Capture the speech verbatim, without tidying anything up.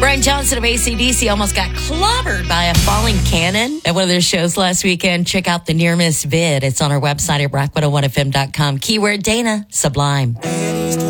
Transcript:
Brian Johnson of A C D C almost got clobbered by a falling cannon at one of their shows last weekend. Check out the near miss vid. It's on our website at rock one oh one f m dot com. Keyword Dana, Sublime.